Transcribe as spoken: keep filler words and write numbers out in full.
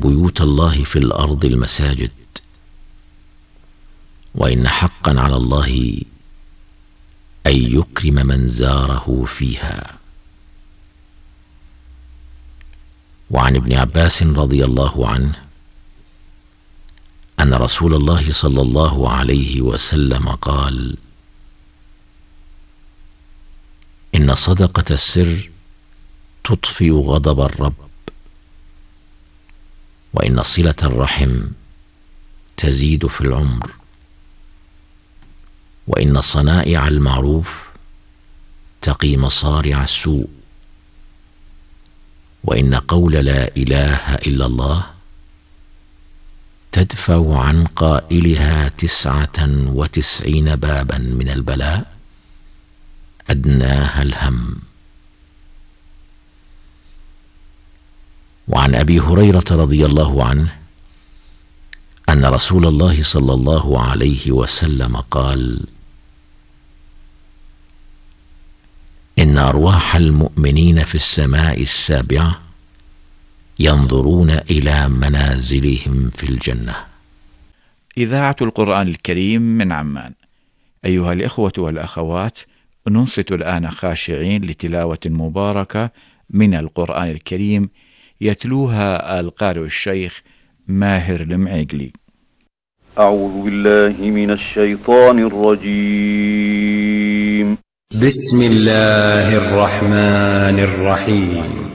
بيوت الله في الأرض المساجد، وإن حقا على الله أن يكرم من زاره فيها. وعن ابن عباس رضي الله عنه أن رسول الله صلى الله عليه وسلم قال: إن صدقة السر تطفئ غضب الرب، وإن صلة الرحم تزيد في العمر، وإن صنائع المعروف تقي مصارع السوء، وإن قول لا إله إلا الله تدفع عن قائلها تسعة وتسعين بابا من البلاء أدناها الهم. وعن أبي هريرة رضي الله عنه أن رسول الله صلى الله عليه وسلم قال: إن أرواح المؤمنين في السماء السابعة ينظرون إلى منازلهم في الجنة. إذاعة القرآن الكريم من عمان. أيها الإخوة والأخوات، ننصت الآن خاشعين لتلاوة مباركة من القرآن الكريم يتلوها القارئ الشيخ ماهر المعيقلي. أعوذ بالله من الشيطان الرجيم. بسم الله الرحمن الرحيم.